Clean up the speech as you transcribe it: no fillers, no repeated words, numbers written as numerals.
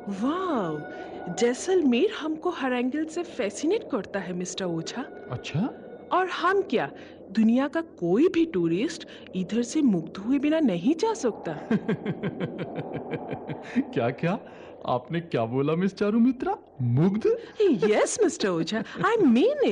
वाह! जैसलमेर हमको हर एंगल से फैसिनेट करता है मिस्टर ओझा। अच्छा। और हम क्या, दुनिया का कोई भी टूरिस्ट इधर से मुग्ध हुए बिना नहीं जा सकता। क्या क्या? आपने क्या बोला मिस चारुमित्रा? मुग्ध? Yes mister Ojha, I mean